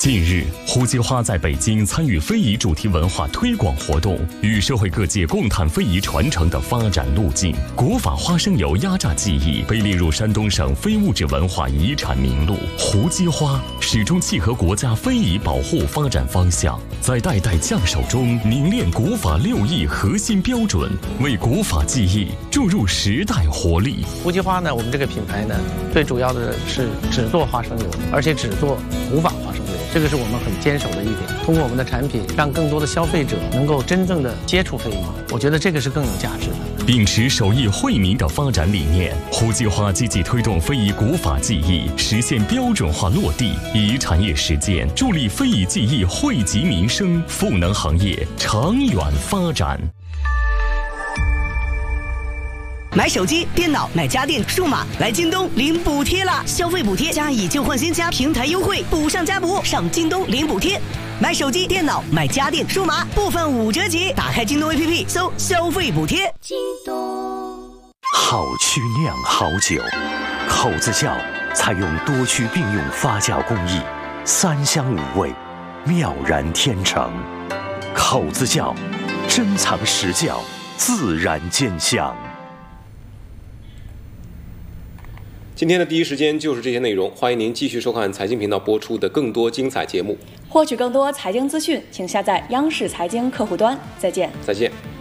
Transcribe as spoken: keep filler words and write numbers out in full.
近日，胡姬花在北京参与非遗主题文化推广活动，与社会各界共谈非遗传承的发展路径。国法花生油压榨技艺被列入山东省非物质文化遗产名录。胡姬花始终契合国家非遗保护发展方向，在代代匠手中凝练国法六艺核心标准，为国法技艺注入时代活力。 胡姬花呢，我们这个品牌呢，最主要的是只做花生油，而且只做古法花生油。这个是我们很坚守的一点，通过我们的产品，让更多的消费者能够真正的接触非遗，我觉得这个是更有价值的。 秉持手艺惠民的发展理念，胡姬花积极推动非遗古法技艺实现标准化落地，以产业实践助力非遗技艺惠及民生，赋能行业长远发展。 买手机、电脑、买家电、数码，来京东领补贴啦！消费补贴加以旧换新加平台优惠，补上加补，上京东领补贴。买手机、电脑、买家电、数码，部分五折起。打开京东 A P P， 搜消费补贴。京东好曲酿好酒，口子窖采用多曲并用发酵工艺，三香五味，妙然天成。口子窖，珍藏实窖，自然见香。 今天的第一时间就是这些内容，欢迎您继续收看财经频道播出的更多精彩节目。 获取更多财经资讯，请下载央视财经客户端。再见。 再见。